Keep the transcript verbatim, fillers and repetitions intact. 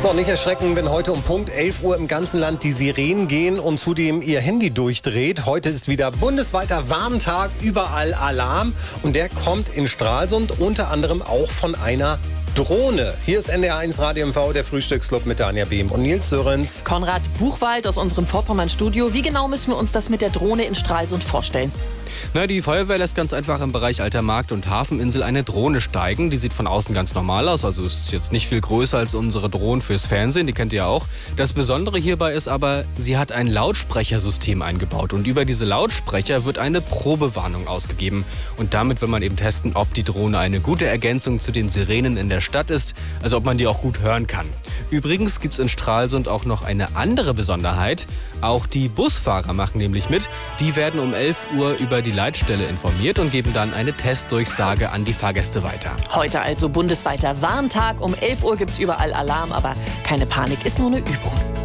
So, nicht erschrecken, wenn heute um Punkt elf Uhr im ganzen Land die Sirenen gehen und zudem Ihr Handy durchdreht. Heute ist wieder bundesweiter Warntag, überall Alarm. Und der kommt in Stralsund unter anderem auch von einer Drohne. Hier ist N D R eins Radio M V, der Frühstücksclub mit Anja Behm und Nils Sörenz. Konrad Buchwald aus unserem Vorpommern-Studio. Wie genau müssen wir uns das mit der Drohne in Stralsund vorstellen? Na, die Feuerwehr lässt ganz einfach im Bereich Alter Markt und Hafeninsel eine Drohne steigen. Die sieht von außen ganz normal aus, also ist jetzt nicht viel größer als unsere Drohnen fürs Fernsehen, die kennt ihr ja auch. Das Besondere hierbei ist aber, sie hat ein Lautsprechersystem eingebaut und über diese Lautsprecher wird eine Probewarnung ausgegeben. Und damit will man eben testen, ob die Drohne eine gute Ergänzung zu den Sirenen in der Stadt ist, also ob man die auch gut hören kann. Übrigens gibt es in Stralsund auch noch eine andere Besonderheit. Auch die Busfahrer machen nämlich mit. Die werden um elf Uhr über die Leitstelle informiert und geben dann eine Testdurchsage an die Fahrgäste weiter. Heute also bundesweiter Warntag. Um elf Uhr gibt es überall Alarm, aber keine Panik, ist nur eine Übung.